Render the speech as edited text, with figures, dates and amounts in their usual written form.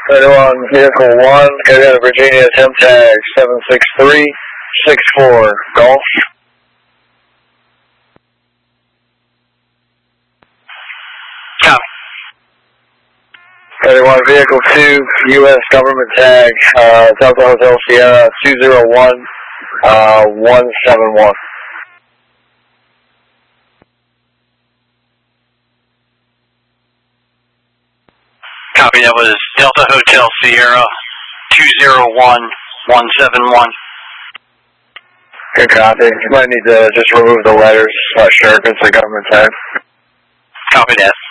On vehicle 1, go to Virginia, temp tag 76364, Golf. Copy. 31, vehicle 2, U.S. government tag, Delta Hotel Sierra 201-171. Copy, that was Delta Hotel Sierra 201-171. Good copy. You might need to just remove the letters. Not sure if it's a government tag. Copy that.